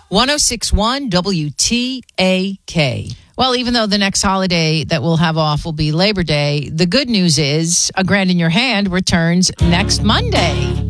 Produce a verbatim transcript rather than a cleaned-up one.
one oh six point one W T A K. Well, even though the next holiday that we'll have off will be Labor Day, the good news is A Grand in Your Hand returns next Monday.